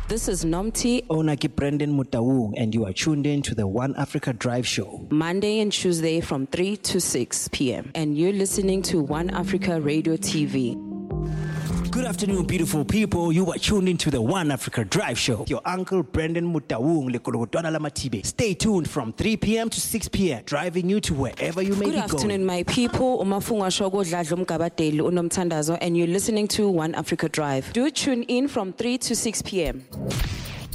This is Nomti, Onaki Brendan Mutawung, and you are tuned in to the One Africa Drive Show. Monday and Tuesday from 3 to 6 p.m. And you're listening to One Africa Radio TV. Good afternoon, beautiful people. You are tuned into the One Africa Drive Show. Your uncle Brendan Mutawung Lekolotwana Lamatibe. Stay tuned from 3 p.m. to 6 p.m. driving you to wherever you may be going. Good afternoon, my people. Umafunga Shogo Dladlo Mkabateli Unomthandazo, and you're listening to One Africa Drive. Do tune in from 3 to 6 p.m.